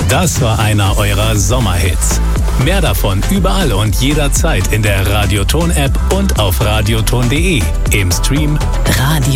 Das war einer eurer Sommerhits. Mehr davon überall und jederzeit in der Radioton-App und auf radioton.de. Im Stream Radio